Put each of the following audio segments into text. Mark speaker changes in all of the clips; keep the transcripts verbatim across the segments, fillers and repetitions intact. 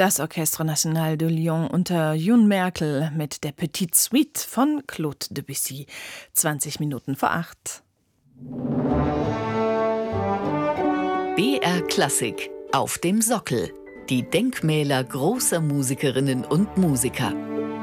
Speaker 1: Das Orchestre National de Lyon unter June Merkel mit der Petite Suite von Claude Debussy. zwanzig Minuten vor acht.
Speaker 2: B R Klassik auf dem Sockel. Die Denkmäler großer Musikerinnen und Musiker.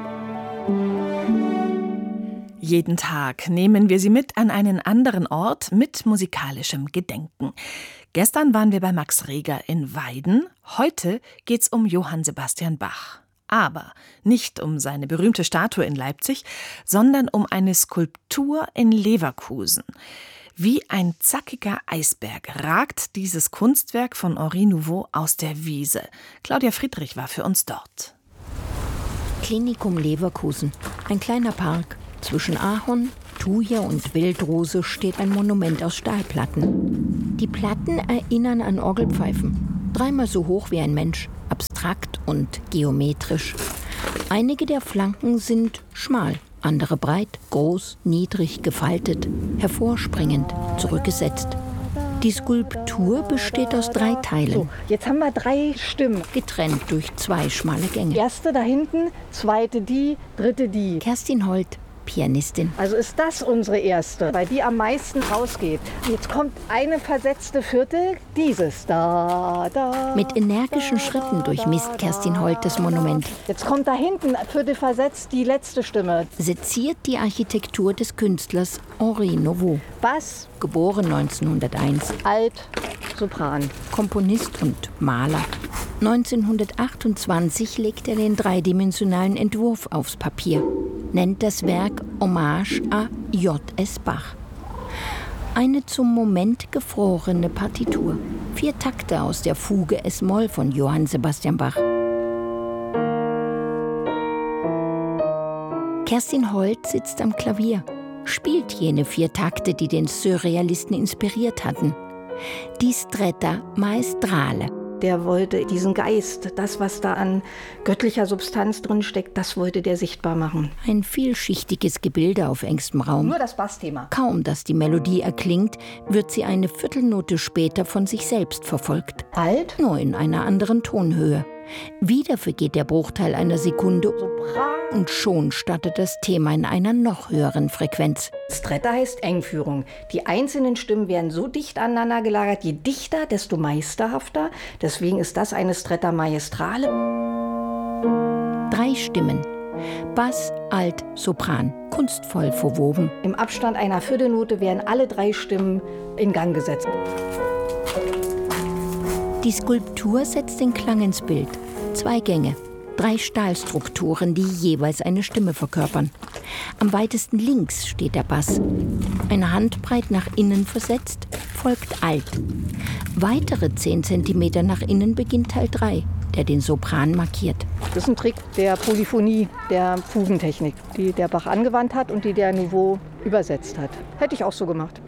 Speaker 1: Jeden Tag nehmen wir sie mit an einen anderen Ort mit musikalischem Gedenken. Gestern waren wir bei Max Reger in Weiden. Heute geht's um Johann Sebastian Bach. Aber nicht um seine berühmte Statue in Leipzig, sondern um eine Skulptur in Leverkusen. Wie ein zackiger Eisberg ragt dieses Kunstwerk von Henri Nouveau aus der Wiese. Claudia Friedrich war für uns dort.
Speaker 3: Klinikum Leverkusen, ein kleiner Park. Zwischen Ahorn, Thuja und Wildrose steht ein Monument aus Stahlplatten. Die Platten erinnern an Orgelpfeifen. Dreimal so hoch wie ein Mensch, abstrakt und geometrisch. Einige der Flanken sind schmal, andere breit, groß, niedrig, gefaltet, hervorspringend, zurückgesetzt. Die Skulptur besteht aus drei Teilen.
Speaker 4: So, jetzt haben wir drei Stimmen.
Speaker 3: Getrennt durch zwei schmale Gänge.
Speaker 4: Erste da hinten, zweite die, dritte die.
Speaker 3: Kerstin Holt, Pianistin.
Speaker 4: Also ist das unsere erste, weil die am meisten rausgeht. Jetzt kommt eine versetzte Vierte, dieses. Da, da,
Speaker 3: Mit energischen
Speaker 4: da,
Speaker 3: Schritten durchmisst
Speaker 4: da,
Speaker 3: Kerstin Holt das Monument.
Speaker 4: Jetzt kommt da hinten, Vierte versetzt, die letzte Stimme.
Speaker 3: Seziert die Architektur des Künstlers Henri Nouveau.
Speaker 4: Bass,
Speaker 3: Geboren neunzehnhunderteins.
Speaker 4: Alt, Sopran.
Speaker 3: Komponist und Maler. neunzehnhundertachtundzwanzig legt er den dreidimensionalen Entwurf aufs Papier, nennt das Werk Hommage à J S Bach. Eine zum Moment gefrorene Partitur. Vier Takte aus der Fuge S-Moll von Johann Sebastian Bach. Kerstin Holt sitzt am Klavier, spielt jene vier Takte, die den Surrealisten inspiriert hatten. Die Stretta Maestrale.
Speaker 4: Der wollte diesen Geist, das, was da an göttlicher Substanz drin steckt, das wollte der sichtbar machen.
Speaker 3: Ein vielschichtiges Gebilde auf engstem Raum.
Speaker 4: Nur das Bassthema.
Speaker 3: Kaum, dass die Melodie erklingt, wird sie eine Viertelnote später von sich selbst verfolgt.
Speaker 4: Alt?
Speaker 3: Nur in einer anderen Tonhöhe. Wieder vergeht der Bruchteil einer Sekunde
Speaker 4: Sopran.
Speaker 3: und schon startet das Thema in einer noch höheren Frequenz.
Speaker 4: Stretta heißt Engführung. Die einzelnen Stimmen werden so dicht aneinander gelagert, je dichter, desto meisterhafter. Deswegen ist das eine Stretta Maestrale.
Speaker 3: Drei Stimmen. Bass, Alt, Sopran. Kunstvoll verwoben.
Speaker 4: Im Abstand einer Viertelnote werden alle drei Stimmen in Gang gesetzt.
Speaker 3: Die Skulptur setzt den Klang ins Bild. Zwei Gänge, drei Stahlstrukturen, die jeweils eine Stimme verkörpern. Am weitesten links steht der Bass. Eine Handbreit nach innen versetzt, folgt Alt. Weitere zehn Zentimeter nach innen beginnt Teil drei, der den Sopran markiert.
Speaker 4: Das ist ein Trick der Polyphonie, der Fugentechnik, die der Bach angewandt hat und die der Nouveau übersetzt hat. Hätte ich auch so gemacht.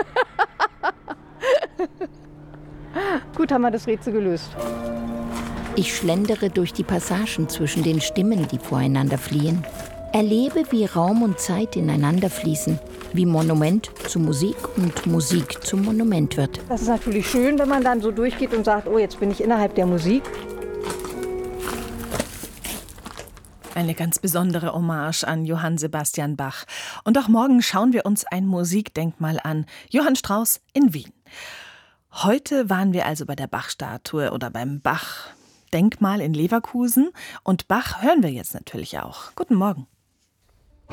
Speaker 4: Gut, haben wir das Rätsel gelöst.
Speaker 3: Ich schlendere durch die Passagen zwischen den Stimmen, die voreinander fliehen. Erlebe, wie Raum und Zeit ineinander fließen, wie Monument zu Musik und Musik zum Monument wird.
Speaker 4: Das ist natürlich schön, wenn man dann so durchgeht und sagt, oh, jetzt bin ich innerhalb der Musik.
Speaker 1: Eine ganz besondere Hommage an Johann Sebastian Bach. Und auch morgen schauen wir uns ein Musikdenkmal an. Johann Strauss in Wien. Heute waren wir also bei der Bach-Statue oder beim Bach-Denkmal in Leverkusen. Und Bach hören wir jetzt natürlich auch. Guten Morgen.